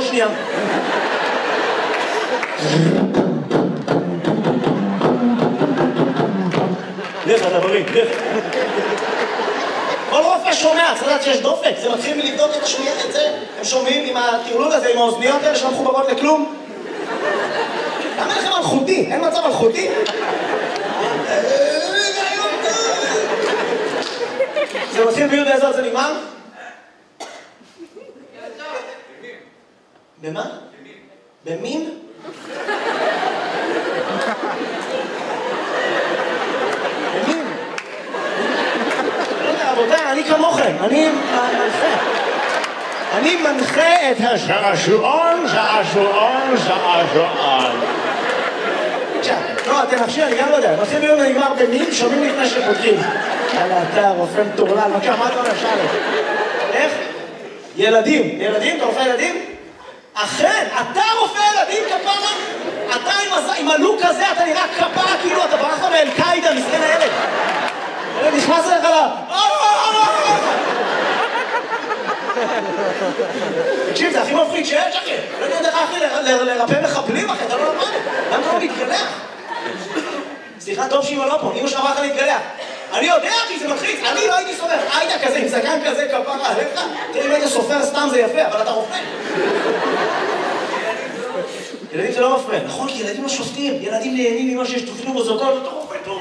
שנייה. לך, אתה בריא, לך. כל רופא שומע, צריך לדעת שיש דופק, זה מתחיל מלבדוק את השמיעה, את זה. הם שומעים עם הטרלול הזה, עם האוזניות האלה שלא מחוברות לכלום. למה לכם מלכותי? אין מצב מלכותי? זה מתחיל ביוד באיזו זה נגמר? במה? במין? במין? רבותיי, אני כמוכם, אני מנחה את השעשועון. לא, אתם נפשי, אני גם לא יודע. מתחיל ביום ונגמר במין, שומעים לפני שפותחים. יאללה, אתה רופא מטורלל, מה אתה אומר, שאלה? איך? ילדים. ילדים? אתה רופא ילדים? אכן, אתה רופא ילדים, כפרה? אתה עם הלוק הזה, אתה נראה כפרה, כאילו אתה ברחת מאל-קאידה, מסכן הילד. הילד נכנס אליך לה... תקשיב, זה הכי מפחיד שיש, אחי. לא יודע אחי לרפא מחבלים, אחי, אתה לא למד. למה אתה לא מתגלח? סליחה, טוב שאמא לא פה, אמא שאמרה לך להתגלח. אני יודע, אחי, זה מלחיץ. אני לא הייתי סופר. היית כזה, עם זקן כזה, כפרה עליך. תראה, אם היית סופר סתם זה יפה, אבל אתה רופא. ילדים זה לא מפריע. נכון, כי ילדים לא שופטים. ילדים נהנים ממה שיש תופנו בזאתו, אתה רופא טוב.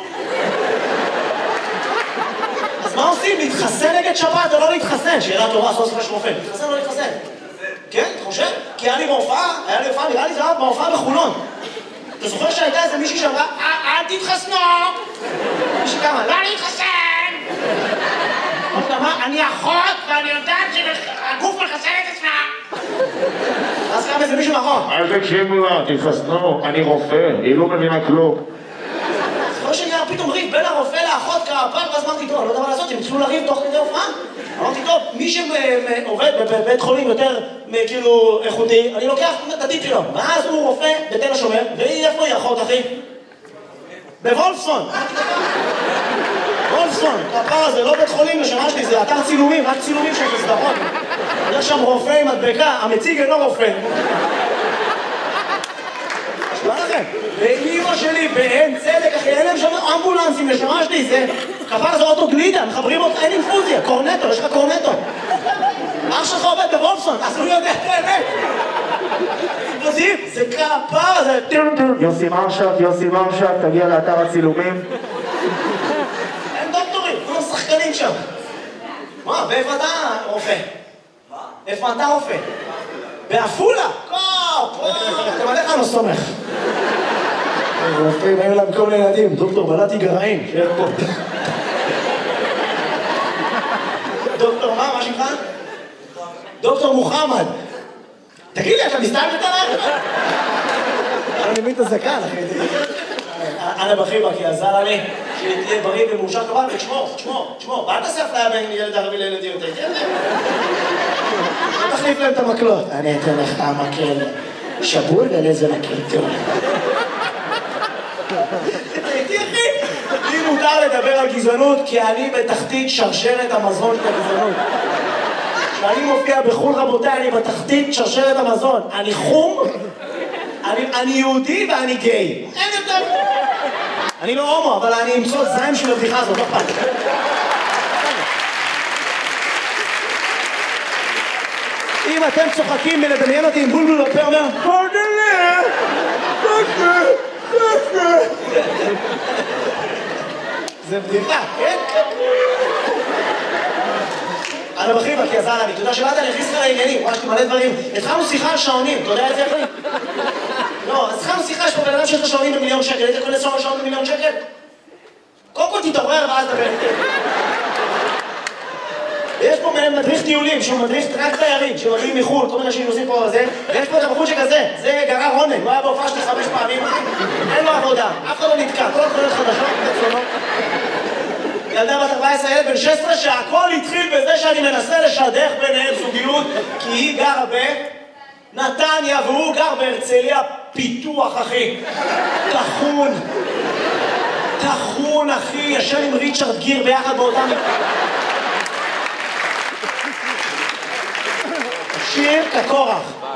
אז מה עושים? להתחסן נגד שבת או לא להתחסן? שאלה טובה, סוף סוף יש רופא. להתחסן או לא להתחסן? כן, אתה חושב? כי היה לי בהופעה, נראה לי זה היה בהופעה בחולון. אתה זוכר שהייתה איזה מישהי שאמרה, אל תתחסנו! מישהי כמה, לא להתחסן! אני אחות ואני יודעת שהגוף מחסן את עצמה! אז קם איזה מישהו נכון. אל תקשיבו לה, תתחסנו, אני רופא, היא לא מבינה כלום. זוכר שנהיה פתאום ריב בין הרופא לאחות כפר, ואז אמרתי, טוב, לא יודע מה לעשות, הם התחילו לריב תוך כדי הופעה. אמרתי, טוב, מי שעובד בבית חולים יותר כאילו איכותי, אני לוקח את הטיפ שלו. ואז הוא רופא בתל השומר, והיא איפה היא אחות, אחי? בוולפסון. וולפסון, הפער הזה, לא בית חולים לשמה שלי, זה אתר צילומים, רק צילומים של סדרות. יש שם רופא עם מדבקה, המציג אינו רופא. נשמע לכם? ואימא שלי באין צדק, אחי, אין להם שם אמבולנסים לשמה שלי, זה... כפר זה אוטו גלידה, מחברים אותך, אין אינפוזיה, קורנטו, יש לך קורנטו. אח שלך עובד בוולפסון, אז הוא יודע את האמת. זה כפר, זה... יוסי מרשק, תגיע לאתר הצילומים. אין דוקטורים, כולם שחקנים שם. מה, ואיפה אתה רופא? מה? איפה אתה רופא? באפולה? אתם עליך לא סומך. רופאים, אין להם כל ילדים, דוקטור בלעתי גרעין, שיהיה פה. דוקטור מה שמך? דוקטור מוחמד. תגיד לי, אתה מסתלבט עליי? אני מבין את הזקן, אחי. אנה בחיבה, כי עזר לי שתהיה בריא ומאושר כבל, ותשמור. ואל תעשה אפליה בין ילד ערבי לילדים, אתה יודע? תחליף להם את המקלות. אני אתן לך המקל שבול ולזה מקל טוב. תראי, אחי, לי מותר לדבר על גזענות, כי אני בתחתית שרשרת המזון של הגזענות. כשאני מופיע בחול, רבותיי, אני בתחתית שרשרת המזון. אני חום, אני יהודי ואני גיי. אין יותר. אני לא הומו, אבל אני אמצוא זיים של הבדיחה הזאת, לא פעם. אם אתם צוחקים מלדמיין אותי עם בולבול בפה, אומר, פרדלה, זה בדיחה, כן? אנה בחיבה, כי עזר לי, אתה יודע שבאת אני הכניס לך לעניינים, ממש מלא דברים. התחלנו שיחה על שעונים, אתה יודע את זה אחי? לא, אז התחלנו שיחה, יש פה בן אדם שיש לו שעונים ב1,000,000 שקל, היית קונה שעון ב1,000,000 שקל? קודם כל תתעורר ואז דבר איתי. ויש פה מדריך טיולים, שהוא מדריך רק תיירים, שמגיעים מחול, כל מיני אנשים נוסעים פה וזה, ויש פה את הבחור שכזה, זה גרר רונן, הוא היה בהופעה שלי 5 פעמים, אין לו עבודה, אף אחד לא נתקע, כל התחולות חדשות, בצונות. ילדה בת 14, ילד בן 16, שהכל התחיל בזה שאני מנסה לשדך ביניהם זוגיות, כי היא גרה בנתניה והוא גר בהרצליה פיתוח, אחי. תחון, אחי, ישן עם ריצ'רד גיר ביחד באותם... שיר כקורח.